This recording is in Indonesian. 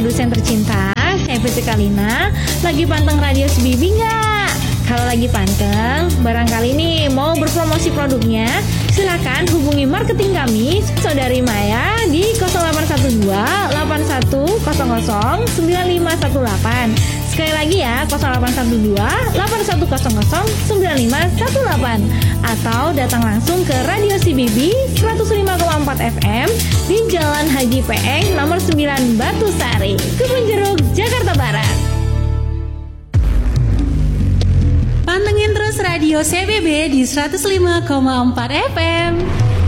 produsen tercinta, saya Fitri Kalina. Lagi panteng radio Sebibi nggak? Kalau lagi panteng, barangkali nih mau berpromosi produknya, silakan hubungi marketing kami, Saudari Maya di 0812 8100 9518. Sekali lagi ya, 0812 8100 9518. Atau datang langsung ke Radio CBB 105,4 FM di Jalan Haji Peeng nomor 9 Batu Sari, Kebun Jeruk, Jakarta Barat. Pantengin terus Radio CBB di 105,4 FM.